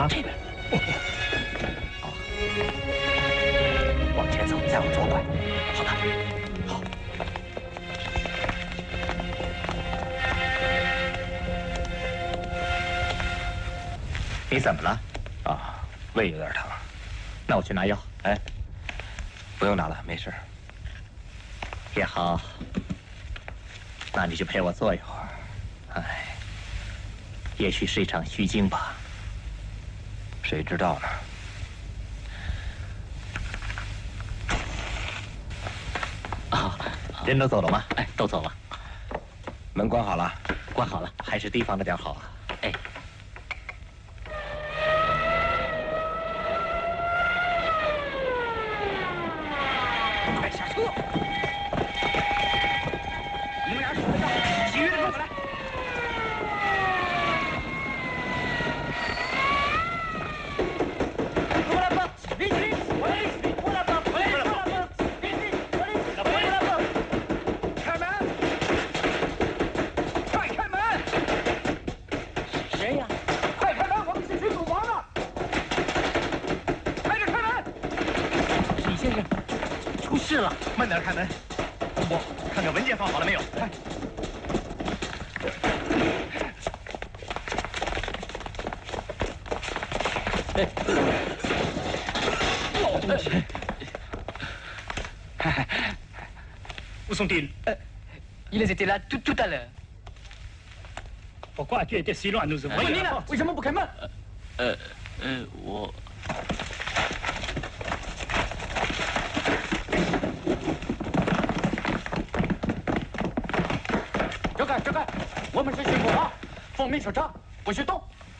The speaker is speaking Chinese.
啊，这边。往前走，再往左拐。好的。好。你怎么了？ 啊，胃有点疼。 那我去拿药。 哎，不用拿了，没事。 也好，那你就陪我坐一会儿。哎，也许是一场虚惊吧。 谁知道呢？ 啊，人都走了吗？哎，都走了。 门关好了。 关好了，还是提防着点好啊。哎。 快下车！你们俩数着账，其余的跟我来。开门！快开门！ 谁呀？ 快开门！我们是巡捕王的。快点开门！ 李先生，出事了！ 慢点开门。我看看文件放好了没有？快！ Où sont-ils? Ils étaient là tout à l'heure. Pourquoi as-tu été si loin à nous ouvrir? 你呢？为什么不开门？ 我这个，我们是巡捕王，奉命守城，不许动。